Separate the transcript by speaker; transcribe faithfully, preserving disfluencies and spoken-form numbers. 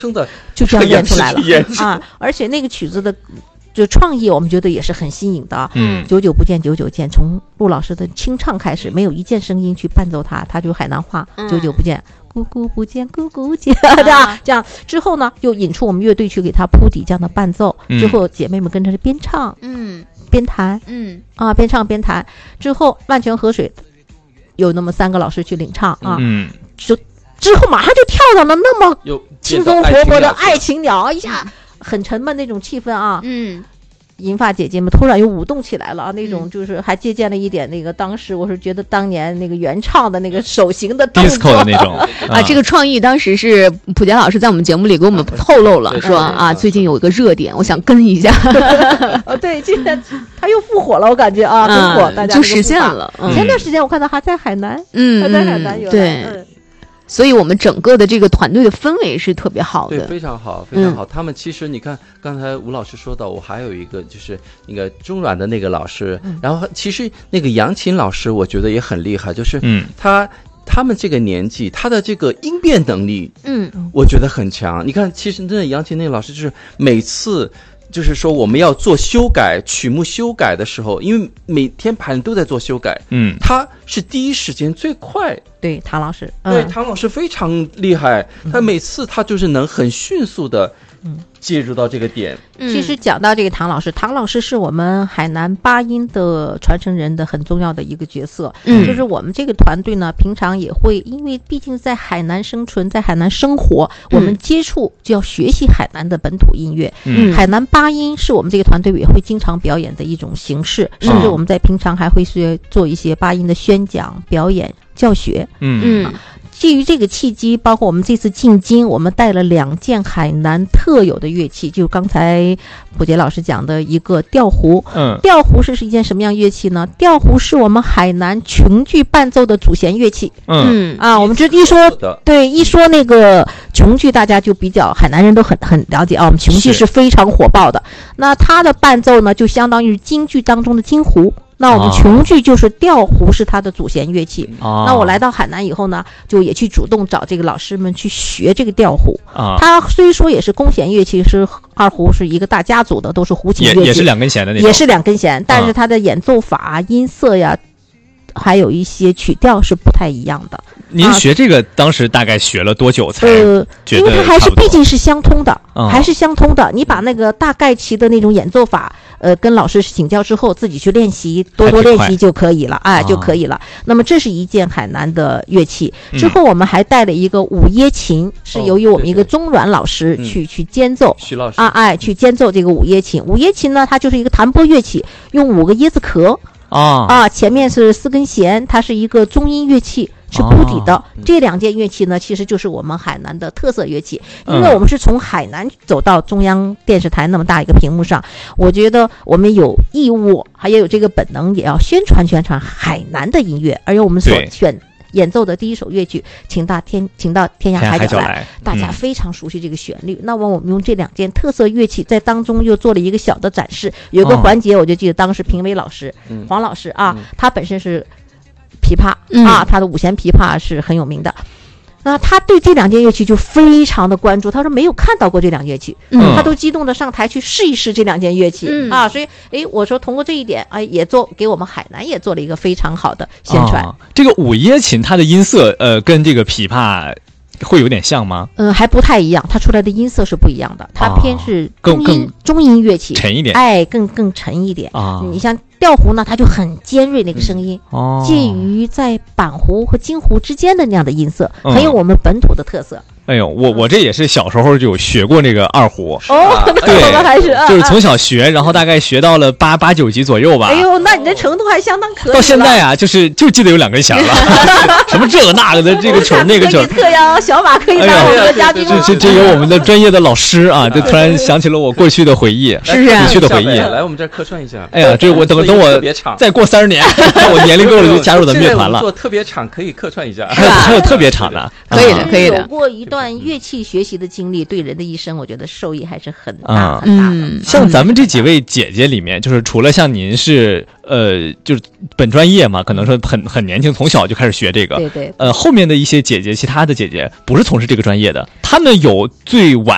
Speaker 1: 真的
Speaker 2: 就这样演出来了啊！而且那个曲子的就创意，我们觉得也是很新颖的啊。
Speaker 3: 嗯，
Speaker 2: 久久不见，久久见，从陆老师的清唱开始，没有一件声音去伴奏它，它就海南话，
Speaker 3: 嗯、
Speaker 2: 久久不见。咕咕不见，咕咕见，对吧？这样之后呢，又引出我们乐队去给他铺底这样的伴奏。
Speaker 3: 嗯、
Speaker 2: 之后姐妹们跟着边唱，
Speaker 3: 嗯，
Speaker 2: 边弹，
Speaker 3: 嗯
Speaker 2: 啊，边唱边弹。之后万泉河水有那么三个老师去领唱啊，
Speaker 3: 嗯，
Speaker 2: 就之后马上就跳到了那么轻松活泼的爱情鸟，一下很沉闷那种气氛啊，
Speaker 3: 嗯。
Speaker 2: 银发姐姐们突然又舞动起来了啊！那种就是还借鉴了一点那个当时我是觉得当年那个原唱的那个手型的动作
Speaker 3: disco 的那种啊，这个创意当时是普杰老师在我们节目里给我们透露了，说啊最近有一个热点，我想跟一下。
Speaker 2: 哦，对，现在他又复活了，我感觉啊，很火，大家
Speaker 3: 就实现了。
Speaker 2: 前段时间我看到还在海南，
Speaker 3: 嗯，
Speaker 2: 还在海南有
Speaker 3: 对。所以我们整个的这个团队的氛围是特别好的，
Speaker 1: 对，非常好，非常好。嗯、他们其实你看，刚才吴老师说到，我还有一个就是那个中软的那个老师，嗯、然后其实那个杨琴老师，我觉得也很厉害，就是嗯，他他们这个年纪，他的这个应变能力，嗯，我觉得很强。你看，其实真的杨琴那个老师，就是每次。就是说我们要做修改曲目修改的时候，因为每天排练都在做修改，嗯，他是第一时间最快。
Speaker 2: 对，唐老师，
Speaker 1: 嗯、对，唐老师非常厉害，嗯、他每次他就是能很迅速的。嗯，介入到这个点。
Speaker 2: 其实讲到这个唐老师，唐老师是我们海南八音的传承人的很重要的一个角色。嗯，就是我们这个团队呢，平常也会，因为毕竟在海南生存，在海南生活，我们接触就要学习海南的本土音乐。嗯，海南八音是我们这个团队也会经常表演的一种形式，嗯、甚至我们在平常还会去做一些八音的宣讲、表演、教学。嗯嗯。啊基于这个契机，包括我们这次进京，我们带了两件海南特有的乐器，就刚才普杰老师讲的一个调胡。嗯，调胡是是一件什么样乐器呢？调胡是我们海南琼剧伴奏的主弦乐器。嗯啊，我们这一说对一说那个琼剧，大家就比较海南人都很很了解啊。我们琼剧是非常火爆的。那它的伴奏呢，就相当于京剧当中的京胡。那我们琼剧就是调胡是它的主弦乐器。哦、那我来到海南以后呢，就也去主动找这个老师们去学这个调胡。哦、它虽说也是弓弦乐器，是二胡是一个大家族的，都是胡琴乐器，
Speaker 3: 也也是两根弦的那种，
Speaker 2: 也是两根弦，但是它的演奏法、音色呀，还有一些曲调是不太一样的。
Speaker 3: 您学这个当时大概学了多久才觉得差不多？
Speaker 2: 呃，因为它还是毕竟是相通的，嗯、还是相通的。你把那个大概其的那种演奏法，呃，跟老师请教之后，自己去练习，多多练习就可以了，哎，就可以了。那么这是一件海南的乐器。之后我们还带了一个五椰琴，嗯、是由于我们一个中软老师去、哦、对对去间奏，
Speaker 1: 徐老师
Speaker 2: 啊，哎，去间奏这个五椰琴。五椰琴呢，它就是一个弹拨乐器，用五个椰子壳。啊啊，前面是四根弦，它是一个中音乐器，是铺底的。哦、这两件乐器呢，其实就是我们海南的特色乐器。因为我们是从海南走到中央电视台那么大一个屏幕上，我觉得我们有义务，还有这个本能，也要宣传宣传海南的音乐。而且我们所选演奏的第一首乐曲，请到天，请到天涯海角来，大家非常熟悉这个旋律。嗯、那么我们用这两件特色乐器，在当中又做了一个小的展示。有个环节，我就记得当时评委老师、嗯、黄老师啊，嗯、他本身是琵琶、嗯、啊，他的五弦琵琶是很有名的。那他对这两件乐器就非常的关注，他说没有看到过这两件乐器，嗯，他都激动的上台去试一试这两件乐器、嗯、啊，所以诶，我说通过这一点，哎，也做给我们海南也做了一个非常好的宣传。
Speaker 3: 哦、这个五椰琴它的音色，呃，跟这个琵琶会有点像吗？
Speaker 2: 嗯，还不太一样，它出来的音色是不一样的，它偏是中音、
Speaker 3: 哦、更
Speaker 2: 中音乐器，
Speaker 3: 沉一点，
Speaker 2: 哎，更更沉一点啊。你像调胡呢，它就很尖锐那个声音，嗯哦、介于在板胡和京胡之间的那样的音色，嗯、很有我们本土的特色。
Speaker 3: 哎呦，我我这也是小时候就有学过那个二胡
Speaker 2: 哦，
Speaker 3: 对，
Speaker 2: 我们还是
Speaker 3: 就是从小学，然后大概学到了八八九级左右吧。
Speaker 2: 哎呦，那你的程度还相当可以。
Speaker 3: 到现在啊，就是就记得有两根弦了，什么这个那个的，这个曲那个曲。
Speaker 2: 特邀小马可以当我们的嘉宾吗？
Speaker 3: 这这有我们的专业的老师啊，就突然想起了我过去的回忆，
Speaker 2: 是啊，
Speaker 3: 过去的回忆。
Speaker 1: 来，我们这儿客串一下。
Speaker 3: 哎呀，这我等等我再过三十年，我年龄够了就加入咱们乐团了。
Speaker 1: 做特别场可以客串一下，
Speaker 3: 还有还有特别场的，
Speaker 2: 可以的，可以的。有过一段乐器学习的经历，对人的一生，我觉得受益还是很大很大的。
Speaker 3: 嗯，像咱们这几位姐姐里面，就是除了像您是呃，就是本专业嘛，可能说很很年轻，从小就开始学这个。
Speaker 2: 对对。
Speaker 3: 呃，后面的一些姐姐，其他的姐姐不是从事这个专业的，她们有最晚